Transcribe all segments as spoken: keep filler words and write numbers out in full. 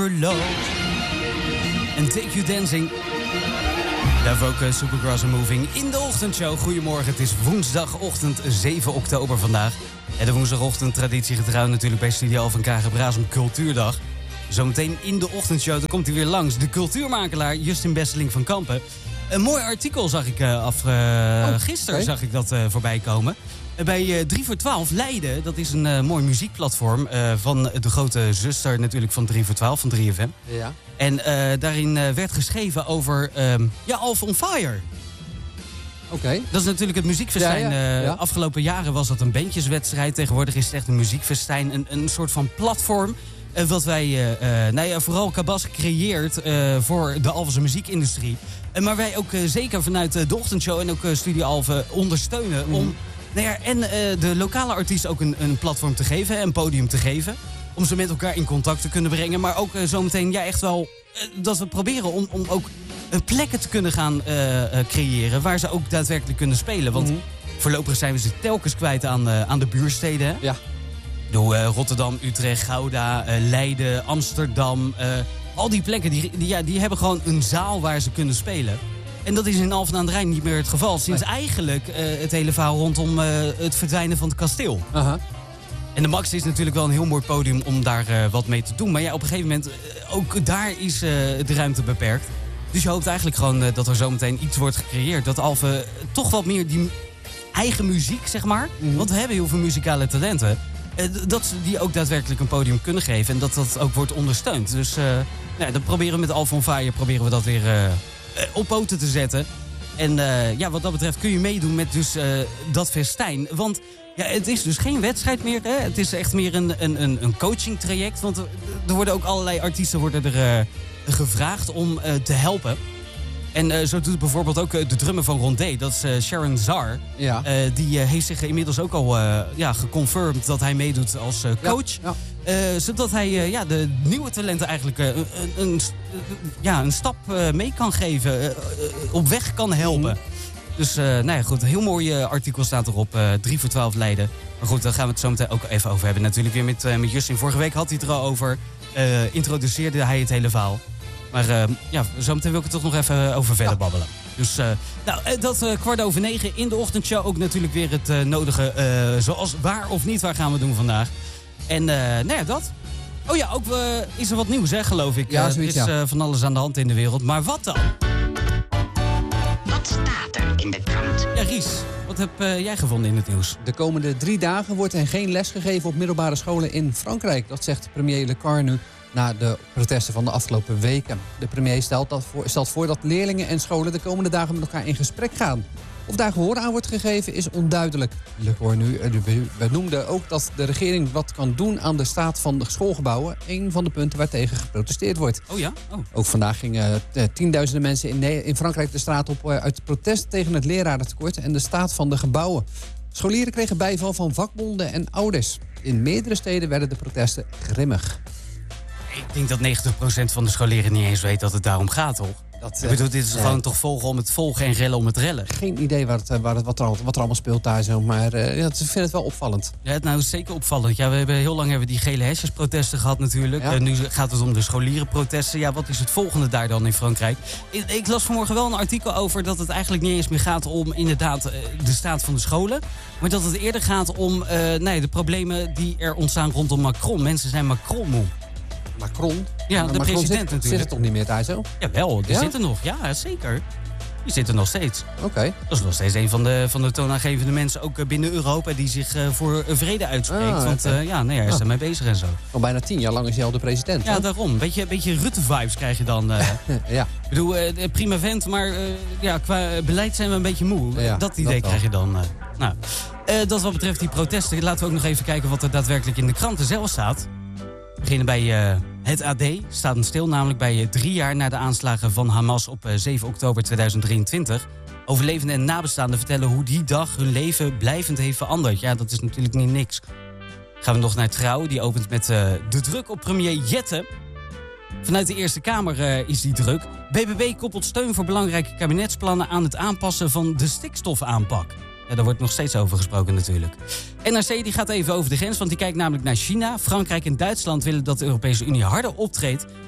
Her Low. En Take You Dancing. Daarvoor ook uh, Supergrass and Moving in de ochtendshow. Goedemorgen, het is woensdagochtend zeven oktober vandaag. En de woensdagochtend traditiegetrouw natuurlijk bij Studio Alphen Kagen-Braas om Cultuurdag. Zometeen in de ochtendshow, dan komt hij weer langs. De cultuurmakelaar Justin Besseling van Kampen. Een mooi artikel zag ik uh, af... Uh, oh, gisteren okay. zag ik dat uh, voorbij komen. Uh, bij uh, drie voor twaalf Leiden, dat is een uh, mooi muziekplatform... Uh, van de grote zuster natuurlijk van drie voor twaalf, van drie F M. Ja. En uh, daarin uh, werd geschreven over um, ja, Alphen on Fire. Oké. Okay. Dat is natuurlijk het muziekfestijn. Ja, ja. Uh, ja. Afgelopen jaren was dat een bandjeswedstrijd. Tegenwoordig is het echt een muziekfestijn. Een, een soort van platform... Uh, wat wij, uh, uh, nou ja, vooral Kabas creëert uh, voor de Alphense muziekindustrie. Uh, maar wij ook uh, zeker vanuit uh, de ochtendshow en ook uh, Studio Alphen ondersteunen... Mm. om nou ja, en uh, de lokale artiesten ook een, een platform te geven, een podium te geven... om ze met elkaar in contact te kunnen brengen. Maar ook uh, zometeen ja, echt wel uh, dat we proberen om, om ook uh, plekken te kunnen gaan uh, uh, creëren... waar ze ook daadwerkelijk kunnen spelen. Want mm. voorlopig zijn we ze telkens kwijt aan, uh, aan de buursteden. Hè? Ja. Door uh, Rotterdam, Utrecht, Gouda, uh, Leiden, Amsterdam. Uh, al die plekken die, die, ja, die hebben gewoon een zaal waar ze kunnen spelen. En dat is in Alphen aan den Rijn niet meer het geval. Sinds nee. eigenlijk uh, het hele verhaal rondom uh, het verdwijnen van het kasteel. Uh-huh. En de Max is natuurlijk wel een heel mooi podium om daar uh, wat mee te doen. Maar ja, op een gegeven moment, uh, ook daar is uh, de ruimte beperkt. Dus je hoopt eigenlijk gewoon uh, dat er zometeen iets wordt gecreëerd. Dat Alphen uh, toch wat meer die eigen muziek, zeg maar. Mm-hmm. Want we hebben heel veel muzikale talenten. Dat ze die ook daadwerkelijk een podium kunnen geven. En dat dat ook wordt ondersteund. Dus uh, nou, dan proberen we met Alphen on Fire proberen we dat weer uh, op poten te zetten. En uh, ja, wat dat betreft kun je meedoen met dus uh, dat festijn. Want ja, het is dus geen wedstrijd meer. Hè? Het is echt meer een, een, een coaching traject. Want er worden ook allerlei artiesten worden er uh, gevraagd om uh, te helpen. En uh, zo doet bijvoorbeeld ook uh, de drummer van Rondé, dat is uh, Sharon Zar. Ja. Uh, die uh, heeft zich inmiddels ook al uh, ja, geconfirmed dat hij meedoet als uh, coach. Ja, ja. Uh, zodat hij uh, ja, de nieuwe talenten eigenlijk uh, een, een, een, ja, een stap uh, mee kan geven, uh, uh, op weg kan helpen. Mm. Dus uh, nou ja, goed, een heel mooi uh, artikel staat erop, uh, drie voor twaalf Leiden. Maar goed, daar gaan we het zo meteen ook even over hebben. Natuurlijk weer met, uh, met Justin. Vorige week had hij het er al over, uh, introduceerde hij het hele verhaal. Maar uh, ja, zometeen wil ik er toch nog even over verder ja. babbelen. Dus uh, nou, dat uh, kwart over negen in de ochtendshow. Ook natuurlijk weer het uh, nodige, uh, zoals waar of niet waar gaan we doen vandaag. En uh, nou ja, dat. Oh ja, ook uh, is er wat nieuws, hè, geloof ik. Ja, uh, zoiets, er is ja. uh, van alles aan de hand in de wereld. Maar wat dan? Wat staat er in de krant? Ja, Ries, wat heb uh, jij gevonden in het nieuws? De komende drie dagen wordt er geen les gegeven op middelbare scholen in Frankrijk. Dat zegt premier Le Car nu na de protesten van de afgelopen weken. De premier stelt, dat voor, stelt voor dat leerlingen en scholen de komende dagen met elkaar in gesprek gaan. Of daar gehoor aan wordt gegeven is onduidelijk. Le Car nu benoemde ook dat de regering wat kan doen aan de staat van de schoolgebouwen. Een van de punten waartegen geprotesteerd wordt. Oh ja? Oh. Ook vandaag gingen uh, tienduizenden mensen in, ne- in Frankrijk de straat op uh, uit protest tegen het lerarentekort en de staat van de gebouwen. Scholieren kregen bijval van vakbonden en ouders. In meerdere steden werden de protesten grimmig. Ik denk dat negentig procent van de scholieren niet eens weet dat het daarom gaat, toch? Dat, ik bedoel, dit is uh, gewoon toch volgen om het volgen en rellen om het rellen. Geen idee waar het, waar het, wat, er, wat er allemaal speelt daar zo, maar uh, ja, ik vind het wel opvallend. Ja, nou, is zeker opvallend. Ja, we hebben heel lang hebben we die gele hesjesprotesten gehad natuurlijk. Ja. Uh, nu gaat het om de scholierenprotesten. Ja, wat is het volgende daar dan in Frankrijk? Ik, ik las vanmorgen wel een artikel over dat het eigenlijk niet eens meer gaat om inderdaad uh, de staat van de scholen. Maar dat het eerder gaat om uh, nee, de problemen die er ontstaan rondom Macron. Mensen zijn Macron moe. Macron? Ja, de Macron president zit, natuurlijk. Zit het toch niet meer daar zo? Jawel, die ja? zitten nog. Ja, zeker. Die zitten nog steeds. Oké. Okay. Dat is nog steeds een van de, van de toonaangevende mensen, ook binnen Europa, die zich uh, voor vrede uitspreekt. Ah, want okay. uh, ja, nee, hij is ah. ermee bezig en zo. Al bijna tien jaar lang is hij al de president. Ja, hoor. daarom. Beetje, beetje Rutte-vibes krijg je dan. Uh. ja. Ik bedoel, uh, prima vent, maar uh, ja, qua beleid zijn we een beetje moe. Ja, dat idee dat krijg je dan. Uh. Nou, uh, dat wat betreft die protesten. Laten we ook nog even kijken wat er daadwerkelijk in de kranten zelf staat. We beginnen bij uh, het A D. Staat een stil, namelijk bij uh, drie jaar na de aanslagen van Hamas op uh, zeven oktober tweeduizend drieëntwintig. Overlevenden en nabestaanden vertellen hoe die dag hun leven blijvend heeft veranderd. Ja, dat is natuurlijk niet niks. Gaan we nog naar Trouw. Die opent met uh, de druk op premier Jette. Vanuit de Eerste Kamer uh, is die druk. B B B koppelt steun voor belangrijke kabinetsplannen aan het aanpassen van de stikstofaanpak. Ja, daar wordt nog steeds over gesproken natuurlijk. N R C die gaat even over de grens, want die kijkt namelijk naar China. Frankrijk en Duitsland willen dat de Europese Unie harder optreedt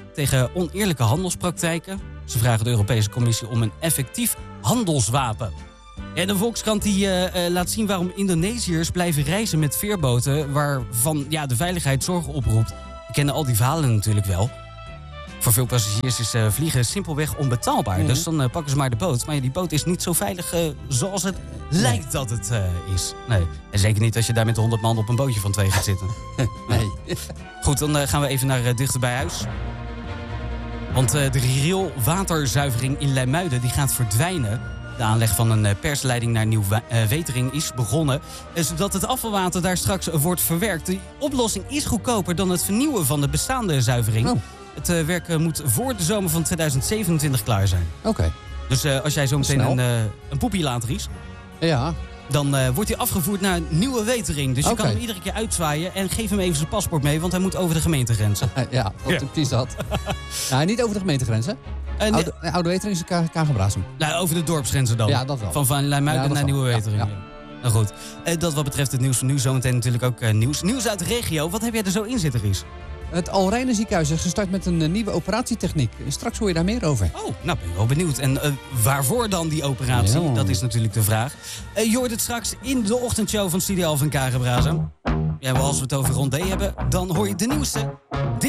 tegen oneerlijke handelspraktijken. Ze vragen de Europese Commissie om een effectief handelswapen. En de Volkskrant die, uh, uh, laat zien waarom Indonesiërs blijven reizen met veerboten... waarvan ja, de veiligheid zorgen oproept. We kennen al die verhalen natuurlijk wel. Voor veel passagiers is uh, vliegen simpelweg onbetaalbaar. Mm-hmm. Dus dan uh, pakken ze maar de boot. Maar ja, die boot is niet zo veilig uh, zoals het nee. lijkt dat het uh, is. Nee. En zeker niet als je daar met honderd man op een bootje van twee gaat zitten. Nee. Goed, dan uh, gaan we even naar uh, dichter bij huis. Want uh, de rioolwaterzuivering in Leimuiden die gaat verdwijnen. De aanleg van een uh, persleiding naar Nieuw-Wetering is begonnen. Uh, zodat het afvalwater daar straks uh, wordt verwerkt. De oplossing is goedkoper dan het vernieuwen van de bestaande zuivering. Oh. Het uh, werk uh, moet voor de zomer van tweeduizend zevenentwintig klaar zijn. Oké. Okay. Dus uh, als jij zo meteen een, uh, een poepie laat ries... Ja. Dan uh, wordt hij afgevoerd naar Nieuwe-Wetering. Dus je okay. kan hem iedere keer uitzwaaien en geef hem even zijn paspoort mee... want hij moet over de gemeentegrenzen. Ja, dat, ja. precies dat. Nou, niet over de gemeentegrenzen. Uh, nee. Oude, nee, Oude Wetering is Kagenbrasem. Nou, over de dorpsgrenzen dan. Ja, dat wel. Van, van Leimuiden ja, naar Nieuwe-Wetering. Ja, ja. Nou goed. Uh, dat wat betreft het nieuws van nu. Zometeen natuurlijk ook uh, nieuws. Nieuws uit de regio. Wat heb jij er zo in zitten, Ries? Het Alrijnen ziekenhuis is gestart met een uh, nieuwe operatietechniek. Straks hoor je daar meer over. Oh, nou ben ik wel benieuwd. En uh, waarvoor dan die operatie? Ja. Dat is natuurlijk de vraag. Uh, je hoort het straks in de ochtendshow van Studio Alphen Kagenbrazen. Ja, maar als we het over Rond D hebben, dan hoor je de nieuwste. Dit